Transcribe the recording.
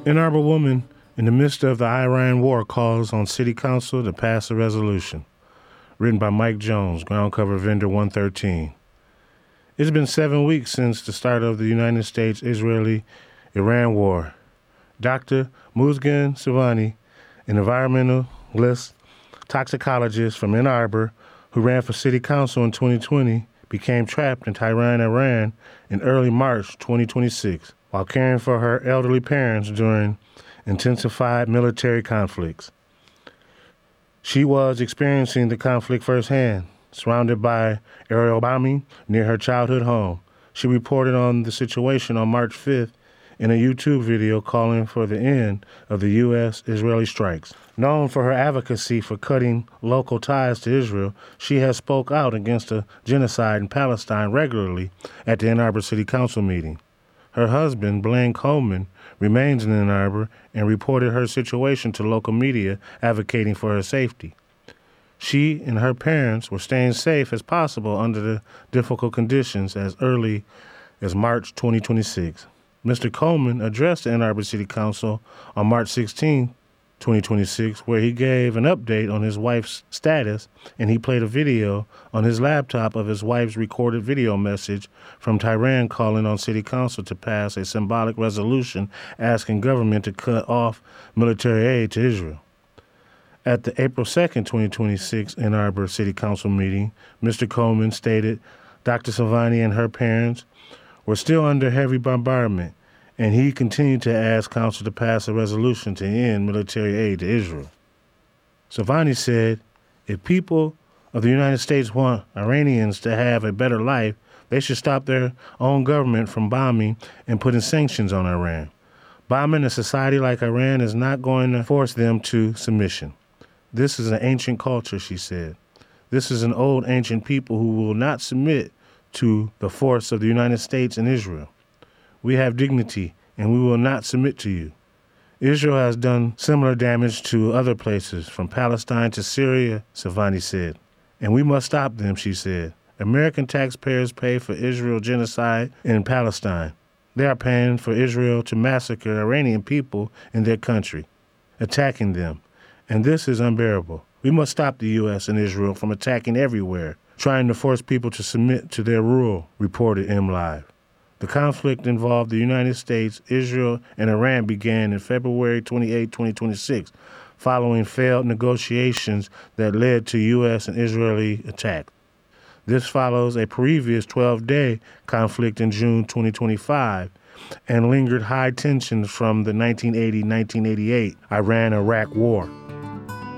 Ann Arbor woman in the midst of the Iran war calls on City Council to pass a resolution. Written by Mike Jones, ground cover vendor 113. It's been 7 weeks since the start of the United States-Israeli-Iran war. Dr. Muzgan Savani, an environmentalist toxicologist from Ann Arbor who ran for city council in 2020, became trapped in Tehran, Iran in early March 2026 while caring for her elderly parents during intensified military conflicts. She was experiencing the conflict firsthand, surrounded by aerial bombing near her childhood home. She reported on the situation on March 5th in a YouTube video calling for the end of the U.S.-Israeli strikes. Known for her advocacy for cutting local ties to Israel, she has spoke out against a genocide in Palestine regularly at the Ann Arbor City Council meeting. Her husband, Blaine Coleman, remains in Ann Arbor and reported her situation to local media, advocating for her safety. She and her parents were staying safe as possible under the difficult conditions as early as March 2026. Mr. Coleman addressed the Ann Arbor City Council on March 16, 2026, where he gave an update on his wife's status, and he played a video on his laptop of his wife's recorded video message from Tehran calling on City Council to pass a symbolic resolution asking government to cut off military aid to Israel. At the April 2nd, 2026 Ann Arbor City Council meeting, Mr. Coleman stated Dr. Savani and her parents were still under heavy bombardment, and he continued to ask Council to pass a resolution to end military aid to Israel. Savani said, if people of the United States want Iranians to have a better life, they should stop their own government from bombing and putting sanctions on Iran. Bombing a society like Iran is not going to force them to submission. This is an ancient culture, she said. This is an old ancient people who will not submit to the force of the United States and Israel. We have dignity, and we will not submit to you. Israel has done similar damage to other places, from Palestine to Syria, Savani said. And we must stop them, she said. American taxpayers pay for Israel genocide in Palestine. They are paying for Israel to massacre Iranian people in their country, attacking them. And this is unbearable. We must stop the U.S. and Israel from attacking everywhere, trying to force people to submit to their rule, reported MLive. The conflict involved the United States, Israel, and Iran began in February 28, 2026, following failed negotiations that led to U.S. and Israeli attacks. This follows a previous 12-day conflict in June 2025 and lingered high tensions from the 1980-1988 Iran-Iraq War.